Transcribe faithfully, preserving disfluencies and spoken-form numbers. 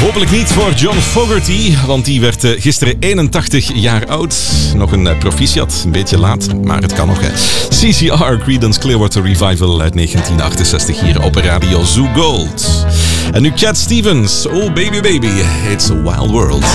Hopelijk niet voor John Fogerty, want die werd uh, gisteren eenentachtig jaar oud. Nog een uh, proficiat, een beetje laat, maar het kan nog. Hè. C C R, Creedence Clearwater Revival uit negentien achtenzestig hier op Radio Zoo Gold. En nu Cat Stevens, Oh Baby Baby, It's a Wild World.